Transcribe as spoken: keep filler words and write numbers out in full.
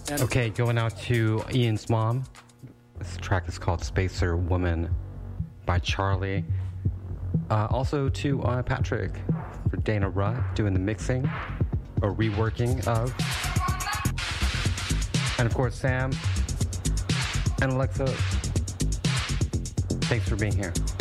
And Okay, going out to Ian's mom. This track is called Spacer Woman by Charlie. Uh, also to uh, Patrick for Dana Rutt doing the mixing or reworking of. And of course, Sam and Alexa, thanks for being here.